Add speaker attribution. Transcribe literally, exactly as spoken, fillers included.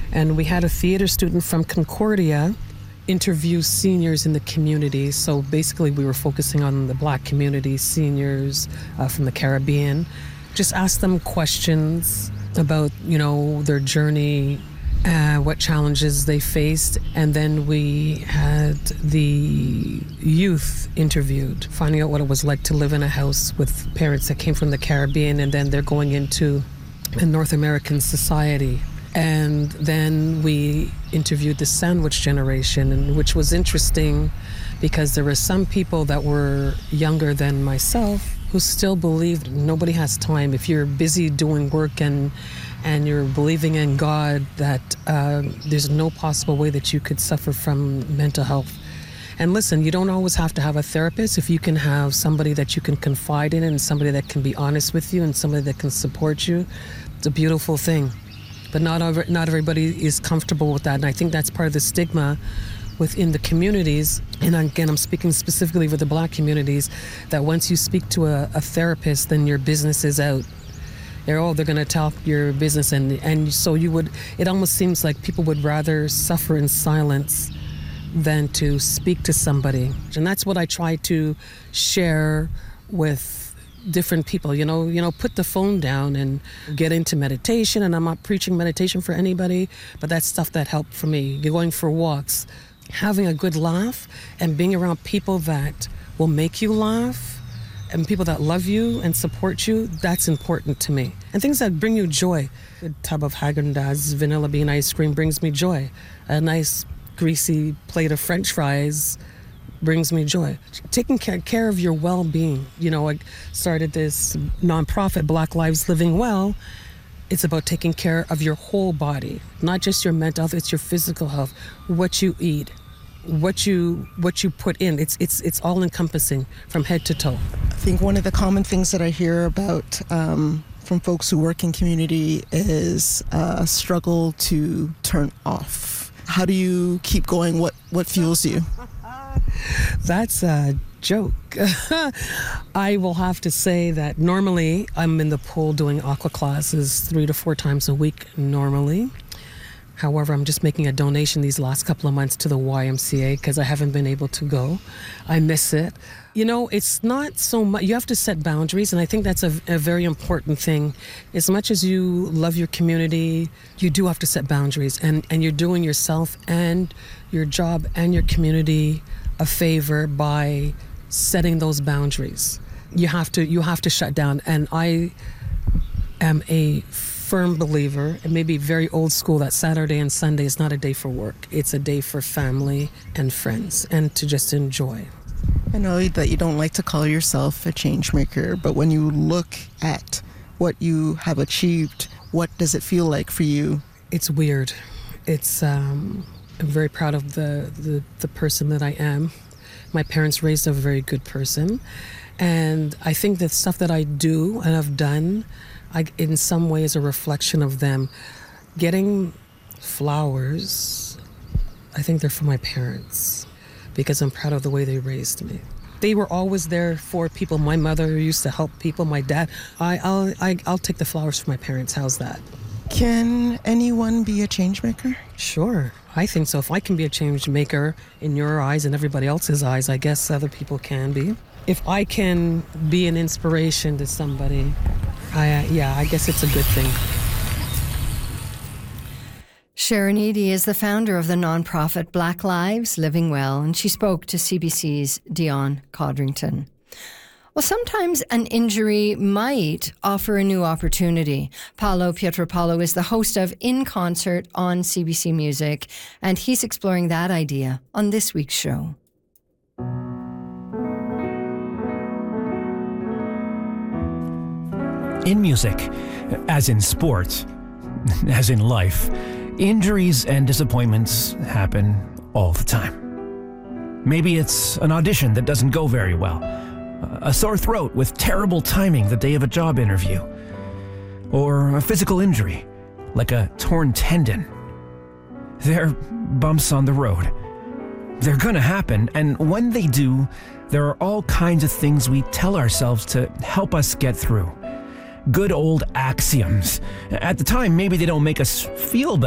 Speaker 1: And we had a theater student from Concordia interview seniors in the community. So basically we were focusing on the Black community, seniors uh, from the Caribbean. Just ask them questions about, you know, their journey, uh, what challenges they faced. And then we had the youth interviewed, finding out what it was like to live in a house with parents that came from the Caribbean, and then they're going into a North American society. And then we interviewed the sandwich generation, and which was interesting because there were some people that were younger than myself who still believed nobody has time. If you're busy doing work and and you're believing in God, that uh, there's no possible way that you could suffer from mental health. And listen, you don't always have to have a therapist. If you can have somebody that you can confide in and somebody that can be honest with you and somebody that can support you, it's a beautiful thing. But not over, not everybody is comfortable with that. And I think that's part of the stigma within the communities. And again, I'm speaking specifically with the Black communities, that once you speak to a, a therapist, then your business is out. They're, oh, they're going to talk your business. And, and so you would, it almost seems like people would rather suffer in silence than to speak to somebody. And that's what I try to share with different people, you know, you know, put the phone down and get into meditation. And I'm not preaching meditation for anybody, but that's stuff that helped for me. You're going for walks, having a good laugh, and being around people that will make you laugh and people that love you and support you, that's important to me. And things that bring you joy. A tub of Haagen-Dazs vanilla bean ice cream brings me joy. A nice greasy plate of French fries brings me joy. Taking care, care of your well-being. You know, I started this nonprofit, Black Lives Living Well. It's about taking care of your whole body, not just your mental health, it's your physical health, what you eat, what you what you put in. It's it's it's all encompassing from head to toe.
Speaker 2: I think one of the common things that I hear about um, from folks who work in community is a struggle to turn off. How do you keep going? What what fuels you?
Speaker 1: That's a joke. I will have to say that normally I'm in the pool doing aqua classes three to four times a week normally. However, I'm just making a donation these last couple of months to the Y M C A because I haven't been able to go. I miss it. You know, it's not so much, you have to set boundaries, and I think that's a, a very important thing. As much as you love your community, you do have to set boundaries, and, and you're doing yourself and your job and your community a favor by setting those boundaries. You have to you have to shut down, and I am a firm believer, and maybe very old school, that Saturday and Sunday is not a day for work. It's a day for family and friends and to just enjoy.
Speaker 2: I know that you don't like to call yourself a change maker, but when you look at what you have achieved, what does it feel like for you?
Speaker 1: It's weird. It's um, I'm very proud of the, the, the person that I am. My parents raised a very good person, and I think the stuff that I do and have done, I, in some ways, a reflection of them. Getting flowers, I think they're for my parents because I'm proud of the way they raised me. They were always there for people. My mother used to help people. My dad, I, I'll, I, I'll take the flowers for my parents. How's that?
Speaker 2: Can anyone be a change maker?
Speaker 1: Sure, I think so. If I can be a change maker in your eyes and everybody else's eyes, I guess other people can be. If I can be an inspiration to somebody, I, uh, yeah, I guess it's a good thing.
Speaker 3: Sharon Eady is the founder of the nonprofit Black Lives Living Well, and she spoke to C B C's Dion Codrington. Well, sometimes an injury might offer a new opportunity. Paolo Pietropalo is the host of In Concert on C B C Music, and he's exploring that idea on this week's show.
Speaker 4: In music, as in sports, as in life, injuries and disappointments happen all the time. Maybe it's an audition that doesn't go very well, a sore throat with terrible timing the day of a job interview, or a physical injury, like a torn tendon. They're bumps on the road. They're gonna happen, and when they do, there are all kinds of things we tell ourselves to help us get through. Good old axioms. At the time, maybe they don't make us feel better.